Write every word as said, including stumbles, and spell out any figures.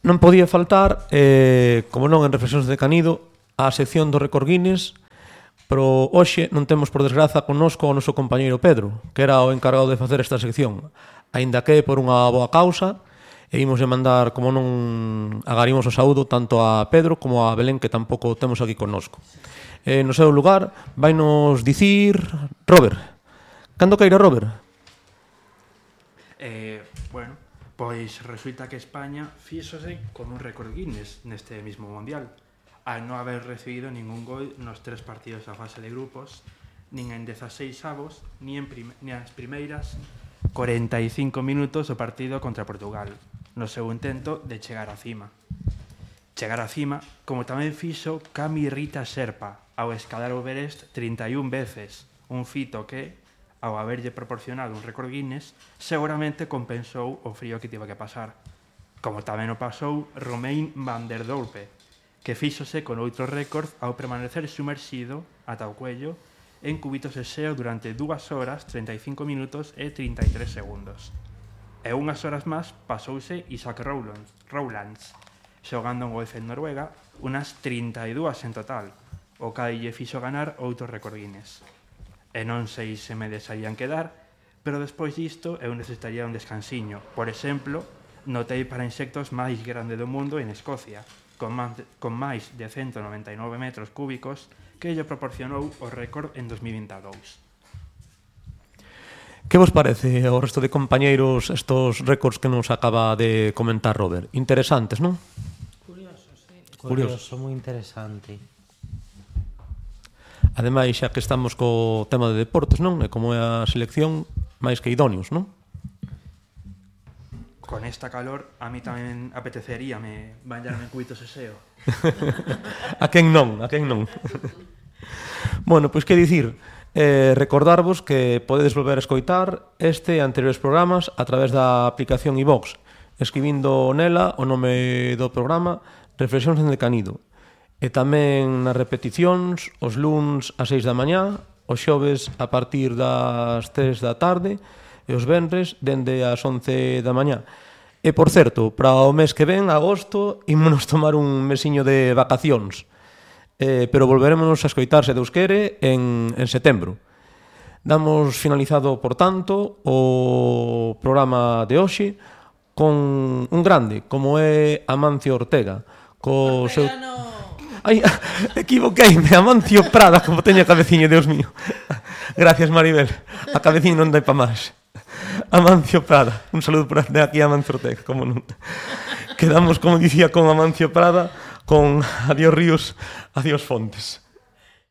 non podía faltar, eh, como non en Reflexións de Canido, a sección do Récord Guinness, pero hoxe non temos por desgraza connosco o noso compañeiro Pedro, que era o encargado de facer esta sección, aínda que por unha boa causa, e imos de mandar, como non agarimos o saúdo, tanto a Pedro como a Belén, que tampouco temos aquí connosco. Eh, no seu lugar, vai nos dicir Robert. Cando queira, Robert? Eh, bueno, pois resulta que España fíxose con un récord Guinness neste mismo mundial, al non haber recibido ningún gol nos tres partidos da fase de grupos, nin en dezaseis avos, nin en prim nin as primeiras corenta e cinco minutos do partido contra Portugal, no seu intento de chegar á cima. Chegar á cima, como tamén fixo Cami Rita Sherpa ao escalar o Everest trinta e un veces, un fito que, ao haberlle proporcionado un récord Guinness, seguramente compensou o frío que tivo que pasar. Como tamén o pasou Romain van der Dorpe, que fíxose con outro récord ao permanecer sumerxido ata o cuello en cubitos de xeo durante dúas horas, trinta e cinco minutos e trinta e tres segundos. E unhas horas máis pasouse Isaac Rowlands, xogando en golf en Noruega, unas trinta e dúas en total, o que lle fixo ganar outro récord Guinness. E non sei se me desarían quedar, pero despois disto eu necesitaría un descansiño. Por exemplo, notei para insectos máis grande do mundo en Escocia, con, man, con máis de ciento noventa e nove metros cúbicos, que lle proporcionou o récord en dos mil veintidous. Que vos parece ao resto de compañeiros estos récords que nos acaba de comentar Robert? Interesantes, non? Curioso, sí. Curioso, Curioso, moi interesante. Ademais, xa que estamos co tema de deportes, non? E como é a selección, máis que idóneos, non? Con esta calor, a mí tamén apeteceríame bañarme en cubitos de xeo. A quen non, a quen non. Bueno, pois que dicir, eh, recordarvos que podedes volver a escoitar este e anteriores programas a través da aplicación iVox, escribindo nela o nome do programa Reflexións de Canido. E tamén nas repeticións, os luns ás seis da mañá, os xoves a partir das tres da tarde e os venres dende as once da mañá. E, por certo, para o mes que ven, agosto, ímonos tomar un mesiño de vacacións. Eh, pero volveremos a escoitar, se Deus quere, en, en setembro. Damos finalizado, por tanto, o programa de hoxe con un grande, como é Amancio Ortega. Co Ortega seu... no... Ai, equivoqueime, Amancio Prada, como teña a cabeciña, Deus mío. Gracias, Maribel. A cabeciña non dai pa máis. Amancio Prada. Un saludo por aquí a Amancio Ortega, como non. Quedamos, como dicía, con Amancio Prada, con adiós ríos, adiós fontes.